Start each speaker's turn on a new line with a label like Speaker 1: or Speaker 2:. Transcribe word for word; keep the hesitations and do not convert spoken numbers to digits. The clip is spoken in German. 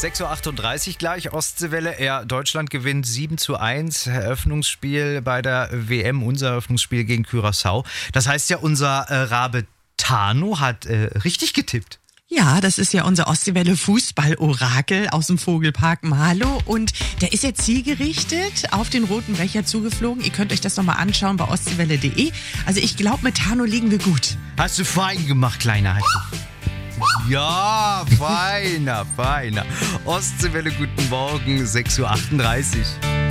Speaker 1: sechs Uhr achtunddreißig gleich, Ostseewelle. Ja, Deutschland gewinnt sieben zu eins. Eröffnungsspiel bei der W M, unser Eröffnungsspiel gegen Curaçao. Das heißt ja, unser äh, Rabe Tano hat äh, richtig getippt.
Speaker 2: Ja, das ist ja unser Ostseewelle Fußball-Orakel aus dem Vogelpark Marlow und der ist jetzt zielgerichtet auf den roten Becher zugeflogen. Ihr könnt euch das nochmal anschauen bei ostseewelle punkt de. Also ich glaube, mit Tano liegen wir gut.
Speaker 1: Hast du fein gemacht, Kleiner. Ja, feiner, feiner. Ostseewelle, guten Morgen, sechs Uhr achtunddreißig.